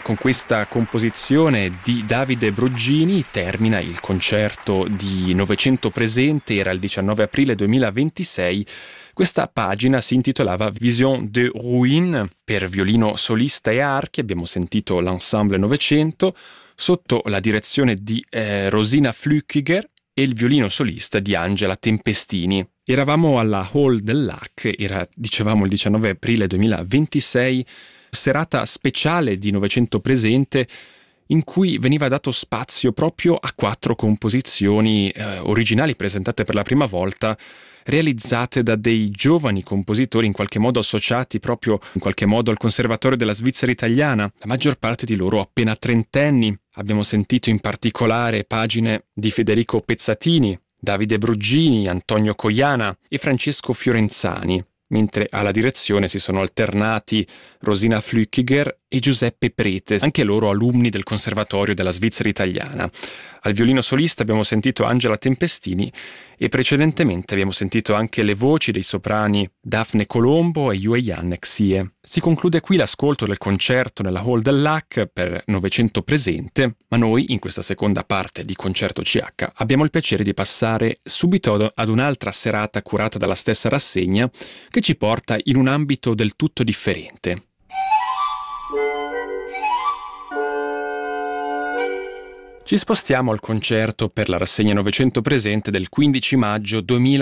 Con questa composizione di Davide Broggini termina il concerto di Novecento Presente, era il 19 aprile 2026. Questa pagina si intitolava Vision de Ruine, per violino solista e archi. Abbiamo sentito l'ensemble Novecento sotto la direzione di Rosina Flückiger e il violino solista di Angela Tempestini. Eravamo alla Hall del Lac, era, dicevamo, il 19 aprile 2026, serata speciale di Novecento Presente, in cui veniva dato spazio proprio a 4 composizioni originali presentate per la prima volta, realizzate da dei giovani compositori in qualche modo associati proprio in qualche modo al Conservatorio della Svizzera Italiana, la maggior parte di loro appena trentenni. Abbiamo sentito in particolare pagine di Federico Pezzatini, Davide Broggini, Antonio Coiana e Francesco Fiorenzani, mentre alla direzione si sono alternati Rosina Flückiger e Giuseppe Prete, anche loro alunni del Conservatorio della Svizzera Italiana. Al violino solista abbiamo sentito Angela Tempestini e precedentemente abbiamo sentito anche le voci dei soprani Daphne Colombo e Yueyan Xie. Si conclude qui l'ascolto del concerto nella Hall del Lac per Novecento Presente, ma noi in questa seconda parte di Concerto CH abbiamo il piacere di passare subito ad un'altra serata curata dalla stessa rassegna che ci porta in un ambito del tutto differente. Ci spostiamo al concerto per la rassegna Novecento Presente del 15 maggio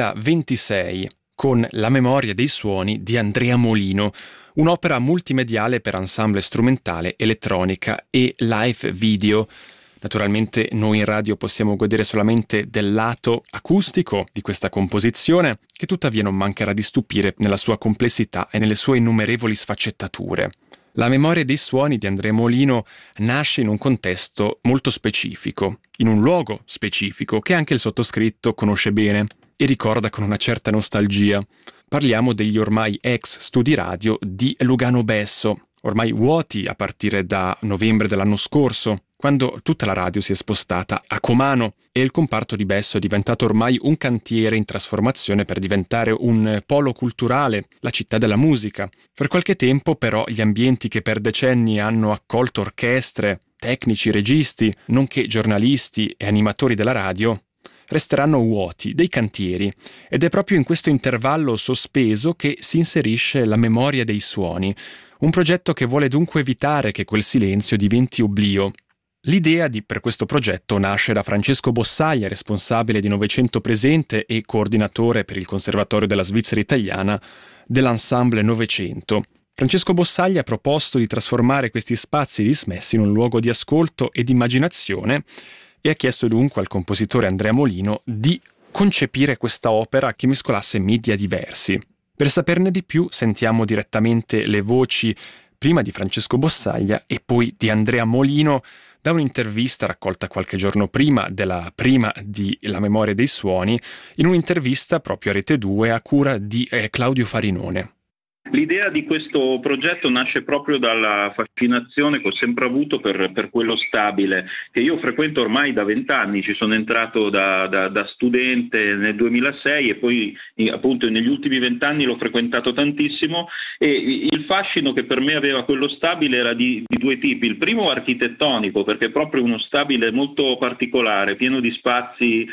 2026 con La memoria dei suoni di Andrea Molino, un'opera multimediale per ensemble strumentale, elettronica e live video. Naturalmente noi in radio possiamo godere solamente del lato acustico di questa composizione, che tuttavia non mancherà di stupire nella sua complessità e nelle sue innumerevoli sfaccettature. La memoria dei suoni di Andrea Molino nasce in un contesto molto specifico, in un luogo specifico che anche il sottoscritto conosce bene e ricorda con una certa nostalgia. Parliamo degli ormai ex studi radio di Lugano Besso, ormai vuoti a partire da novembre dell'anno scorso, quando tutta la radio si è spostata a Comano e il comparto di Besso è diventato ormai un cantiere in trasformazione per diventare un polo culturale, la città della musica. Per qualche tempo però gli ambienti che per decenni hanno accolto orchestre, tecnici, registi, nonché giornalisti e animatori della radio, resteranno vuoti, dei cantieri, ed è proprio in questo intervallo sospeso che si inserisce La memoria dei suoni, un progetto che vuole dunque evitare che quel silenzio diventi oblio. L'idea per questo progetto nasce da Francesco Bossaglia, responsabile di Novecento Presente e coordinatore per il Conservatorio della Svizzera Italiana dell'ensemble Novecento. Francesco Bossaglia ha proposto di trasformare questi spazi dismessi in un luogo di ascolto ed immaginazione e ha chiesto dunque al compositore Andrea Molino di concepire questa opera che mescolasse media diversi. Per saperne di più sentiamo direttamente le voci prima di Francesco Bossaglia e poi di Andrea Molino da un'intervista raccolta qualche giorno prima della prima di La memoria dei suoni, in un'intervista proprio a Rete 2 a cura di Claudio Farinone. L'idea di questo progetto nasce proprio dalla fascinazione che ho sempre avuto per quello stabile, che io frequento ormai da 20 anni, ci sono entrato da studente nel 2006 e poi appunto negli ultimi 20 anni l'ho frequentato tantissimo, e il fascino che per me aveva quello stabile era di due tipi. Il primo architettonico, perché è proprio uno stabile molto particolare, pieno di spazi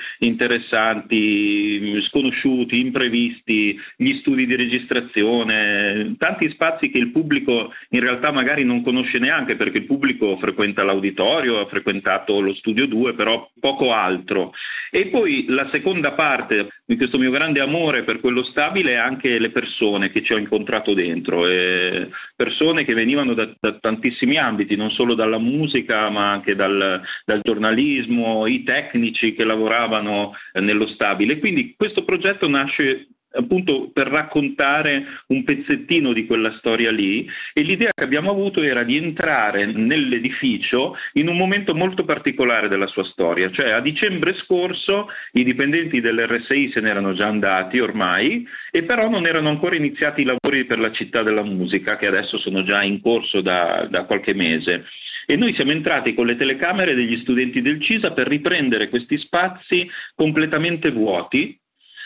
interessanti, sconosciuti, imprevisti, gli studi di registrazione, tanti spazi che il pubblico in realtà magari non conosce neanche, perché il pubblico frequenta l'auditorio, ha frequentato lo studio 2, però poco altro. E poi la seconda parte di questo mio grande amore per quello stabile è anche le persone che ci ho incontrato dentro, persone che venivano da tantissimi ambiti, non solo dalla musica ma anche dal giornalismo, i tecnici che lavoravano nello stabile. Quindi questo progetto nasce appunto per raccontare un pezzettino di quella storia lì, e l'idea che abbiamo avuto era di entrare nell'edificio in un momento molto particolare della sua storia, cioè a dicembre scorso i dipendenti dell'RSI se ne erano già andati ormai, e però non erano ancora iniziati i lavori per la città della musica, che adesso sono già in corso da qualche mese. E noi siamo entrati con le telecamere degli studenti del CISA per riprendere questi spazi completamente vuoti,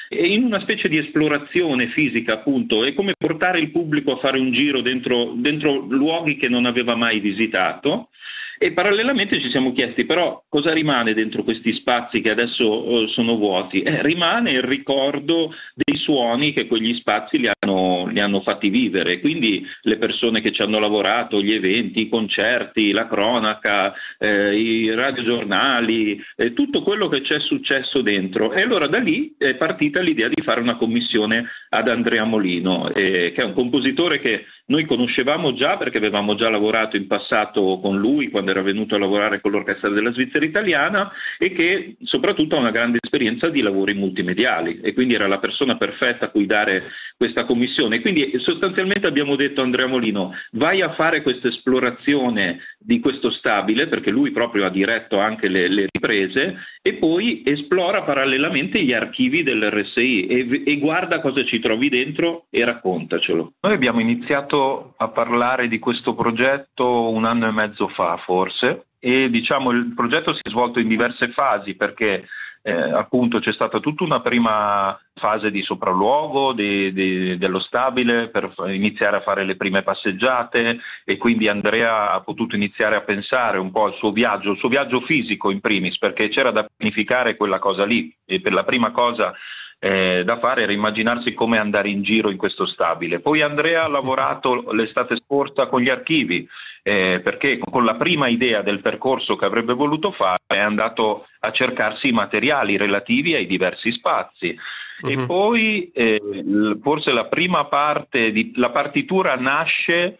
in una specie di esplorazione fisica, appunto. È come portare il pubblico a fare un giro dentro luoghi che non aveva mai visitato. E parallelamente ci siamo chiesti però cosa rimane dentro questi spazi che adesso sono vuoti. Rimane il ricordo dei suoni che quegli spazi li hanno fatti vivere, quindi le persone che ci hanno lavorato, gli eventi, i concerti, la cronaca, i radiogiornali, tutto quello che c'è successo dentro. E allora da lì è partita l'idea di fare una commissione ad Andrea Molino, che è un compositore che noi conoscevamo già perché avevamo già lavorato in passato con lui quando era venuto a lavorare con l'Orchestra della Svizzera Italiana, e che soprattutto ha una grande esperienza di lavori multimediali, e quindi era la persona perfetta a cui dare questa commissione. Quindi sostanzialmente abbiamo detto a Andrea Molino: vai a fare questa esplorazione di questo stabile, perché lui proprio ha diretto anche le riprese, e poi esplora parallelamente gli archivi dell'RSI e guarda cosa ci trovi dentro e raccontacelo. Noi abbiamo iniziato a parlare di questo progetto 1 anno e mezzo fa forse, e diciamo il progetto si è svolto in diverse fasi, perché appunto c'è stata tutta una prima fase di sopralluogo dello stabile per iniziare a fare le prime passeggiate, e quindi Andrea ha potuto iniziare a pensare un po' al suo viaggio fisico in primis, perché c'era da pianificare quella cosa lì, e per la prima cosa da fare era immaginarsi come andare in giro in questo stabile. Poi Andrea ha lavorato l'estate scorsa con gli archivi, perché con la prima idea del percorso che avrebbe voluto fare è andato a cercarsi i materiali relativi ai diversi spazi. E poi forse la prima parte, la partitura nasce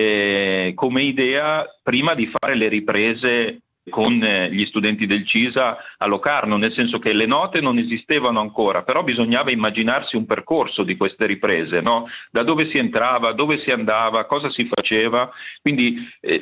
come idea prima di fare le riprese con gli studenti del CISA a Locarno, nel senso che le note non esistevano ancora, però bisognava immaginarsi un percorso di queste riprese, no? Da dove si entrava, dove si andava, cosa si faceva. Quindi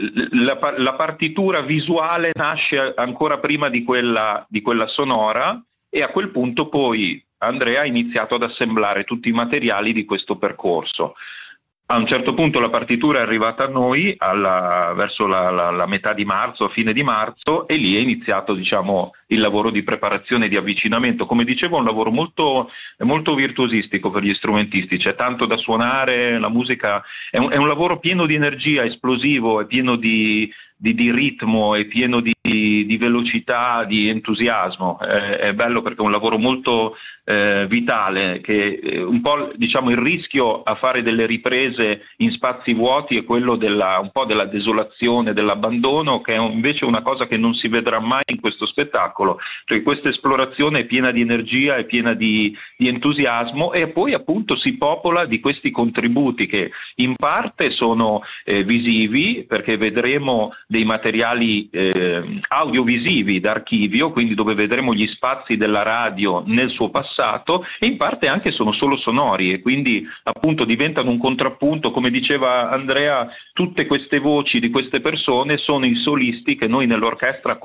la partitura visuale nasce ancora prima di quella sonora, e a quel punto poi Andrea ha iniziato ad assemblare tutti i materiali di questo percorso. A un certo punto la partitura è arrivata a noi verso la metà di marzo, a fine di marzo, e lì è iniziato, diciamo, il lavoro di preparazione e di avvicinamento. Come dicevo, è un lavoro molto, molto virtuosistico per gli strumentisti, c'è tanto da suonare, la musica è un lavoro pieno di energia, esplosivo, è pieno di ritmo, è pieno di velocità, di entusiasmo. È bello perché è un lavoro molto vitale, che un po', diciamo, il rischio a fare delle riprese in spazi vuoti è quello un po' della desolazione, dell'abbandono, che è invece una cosa che non si vedrà mai in questo spettacolo, perché questa esplorazione è piena di energia, è piena di entusiasmo, e poi appunto si popola di questi contributi che in parte sono visivi, perché vedremo dei materiali audiovisivi d'archivio, quindi dove vedremo gli spazi della radio nel suo passato, e in parte anche sono solo sonori, e quindi appunto diventano un contrappunto. Come diceva Andrea, tutte queste voci di queste persone sono i solisti che noi nell'orchestra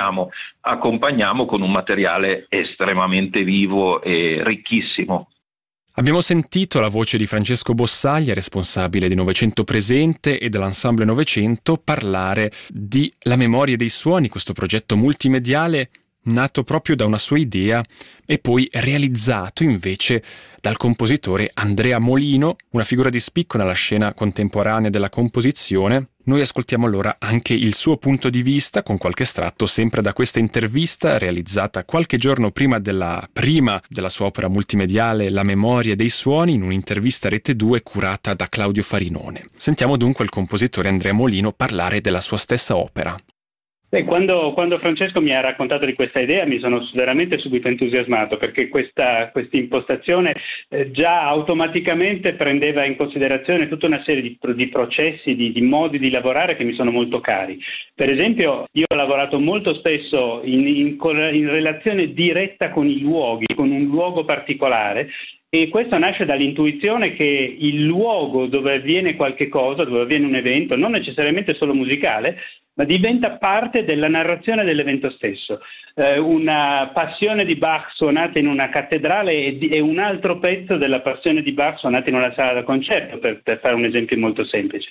accompagniamo con un materiale estremamente vivo e ricchissimo. Abbiamo sentito la voce di Francesco Bossaglia, responsabile di Novecento Presente e dell'Ensemble Novecento, parlare di La memoria dei suoni, questo progetto multimediale nato proprio da una sua idea e poi realizzato invece dal compositore Andrea Molino, una figura di spicco nella scena contemporanea della composizione. Noi ascoltiamo allora anche il suo punto di vista con qualche estratto sempre da questa intervista realizzata qualche giorno prima della sua opera multimediale La memoria dei suoni, in un'intervista Rete 2 curata da Claudio Farinone. Sentiamo dunque il compositore Andrea Molino parlare della sua stessa opera. Quando Francesco mi ha raccontato di questa idea mi sono veramente subito entusiasmato, perché questa impostazione già automaticamente prendeva in considerazione tutta una serie di processi, di modi di lavorare che mi sono molto cari. Per esempio, io ho lavorato molto spesso in relazione diretta con i luoghi, con un luogo particolare, e questo nasce dall'intuizione che il luogo dove avviene qualche cosa, dove avviene un evento, non necessariamente solo musicale, ma diventa parte della narrazione dell'evento stesso. Una passione di Bach suonata in una cattedrale è un altro pezzo della passione di Bach suonata in una sala da concerto, per fare un esempio molto semplice.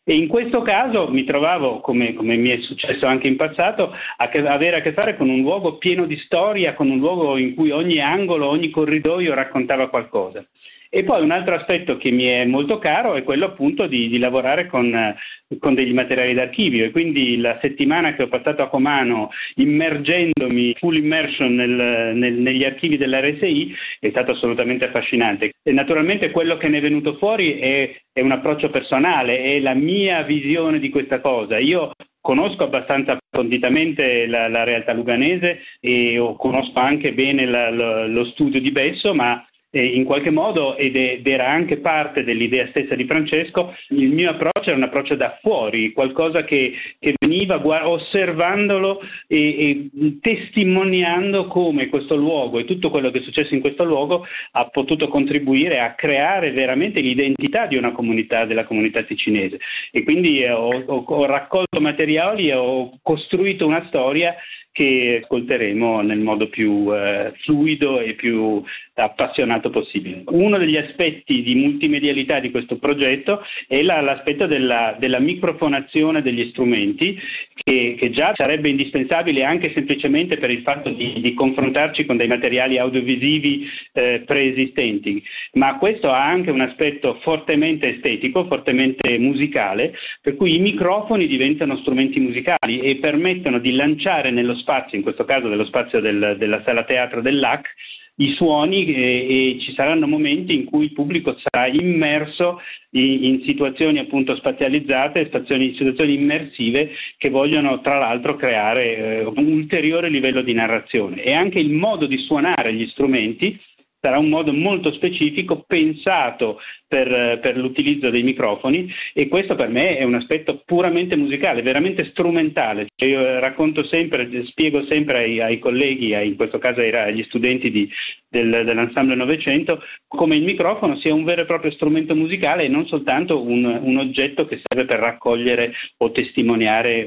E in questo caso mi trovavo, come mi è successo anche in passato, avere a che fare con un luogo pieno di storia, con un luogo in cui ogni angolo, ogni corridoio raccontava qualcosa. E poi un altro aspetto che mi è molto caro è quello appunto di lavorare con degli materiali d'archivio, e quindi la settimana che ho passato a Comano immergendomi, full immersion negli archivi dell'RSI, è stato assolutamente affascinante. E naturalmente quello che ne è venuto fuori è un approccio personale, è la mia visione di questa cosa. Io conosco abbastanza approfonditamente la realtà luganese e conosco anche bene lo studio di Besso, ma in qualche modo, ed era anche parte dell'idea stessa di Francesco, il mio approccio era un approccio da fuori, qualcosa che veniva osservandolo e testimoniando come questo luogo e tutto quello che è successo in questo luogo ha potuto contribuire a creare veramente l'identità di una comunità, della comunità ticinese. E quindi ho raccolto materiali e ho costruito una storia che ascolteremo nel modo più fluido e più appassionato possibile. Uno degli aspetti di multimedialità di questo progetto è l'aspetto della microfonazione degli strumenti, che già sarebbe indispensabile anche semplicemente per il fatto di confrontarci con dei materiali audiovisivi preesistenti, ma questo ha anche un aspetto fortemente estetico, fortemente musicale, per cui i microfoni diventano strumenti musicali e permettono di lanciare nello spazio, in questo caso nello spazio della sala teatro del LAC, i suoni, e ci saranno momenti in cui il pubblico sarà immerso in situazioni appunto spazializzate, situazioni immersive che vogliono tra l'altro creare un ulteriore livello di narrazione. E anche il modo di suonare gli strumenti sarà un modo molto specifico, pensato per l'utilizzo dei microfoni, e questo per me è un aspetto puramente musicale, veramente strumentale. Io racconto sempre, spiego sempre ai colleghi, in questo caso agli studenti dell'Ensemble Novecento, come il microfono sia un vero e proprio strumento musicale e non soltanto un oggetto che serve per raccogliere o testimoniare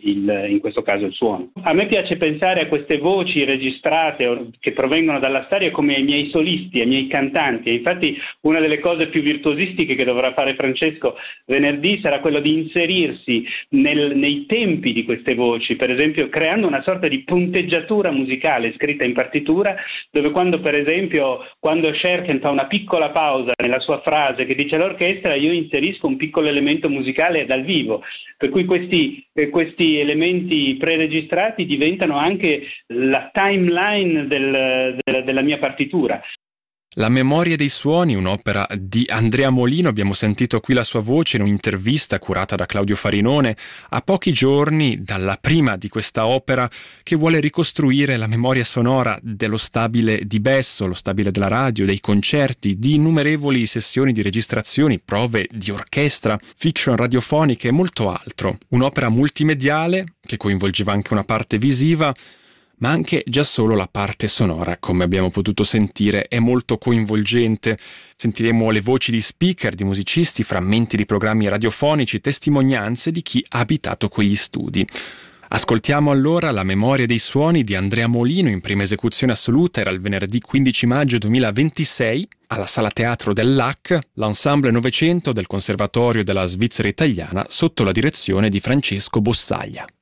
in questo caso il suono. A me piace pensare a queste voci registrate che provengono dalla storia come ai miei solisti, ai miei cantanti, e infatti una delle cose più virtuosistiche che dovrà fare Francesco venerdì sarà quello di inserirsi nei tempi di queste voci, per esempio creando una sorta di punteggiatura musicale scritta in partitura, dove quando Scherchen fa una piccola pausa nella sua frase che dice all'orchestra, io inserisco un piccolo elemento musicale dal vivo, per cui questi elementi preregistrati diventano anche la timeline della mia partitura. La memoria dei suoni, un'opera di Andrea Molino, abbiamo sentito qui la sua voce in un'intervista curata da Claudio Farinone a pochi giorni dalla prima di questa opera, che vuole ricostruire la memoria sonora dello stabile di Besso, lo stabile della radio, dei concerti, di innumerevoli sessioni di registrazioni, prove di orchestra, fiction radiofoniche e molto altro. Un'opera multimediale che coinvolgeva anche una parte visiva, ma anche già solo la parte sonora, come abbiamo potuto sentire, è molto coinvolgente. Sentiremo le voci di speaker, di musicisti, frammenti di programmi radiofonici, testimonianze di chi ha abitato quegli studi. Ascoltiamo allora La memoria dei suoni di Andrea Molino in prima esecuzione assoluta. Era il venerdì 15 maggio 2026 alla Sala Teatro del LAC, l'Ensemble Novecento del Conservatorio della Svizzera Italiana sotto la direzione di Francesco Bossaglia.